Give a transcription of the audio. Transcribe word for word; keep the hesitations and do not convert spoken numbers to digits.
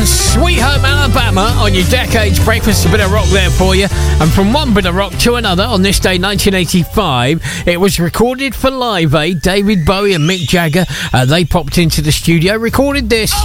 Sweet Home Alabama on your Decades Breakfast. A bit of rock there for you. And from one bit of rock to another, on this day, nineteen eighty-five, it was recorded for Live Aid. David Bowie and Mick Jagger, uh, they popped into the studio, recorded this.